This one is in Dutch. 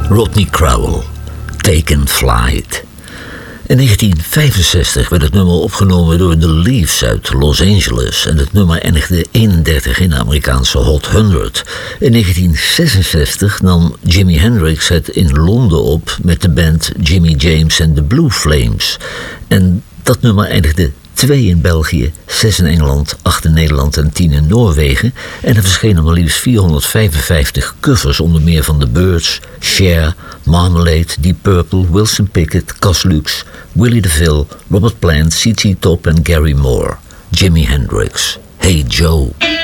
Rodney Crowell, Taken Flight. In 1965 werd het nummer opgenomen door The Leafs uit Los Angeles en het nummer eindigde 31 in de Amerikaanse Hot 100. In 1966 nam Jimi Hendrix het in Londen op met de band Jimmy James and the Blue Flames. En dat nummer eindigde 2 in België, 6 in Engeland, 8 in Nederland en 10 in Noorwegen. En er verschenen maar liefst 455 covers, onder meer van The Byrds, Cher, Marmalade, Deep Purple, Wilson Pickett, Cas Lux, Willie DeVille, Robert Plant, C.T. Top en Gary Moore. Jimi Hendrix, Hey Joe.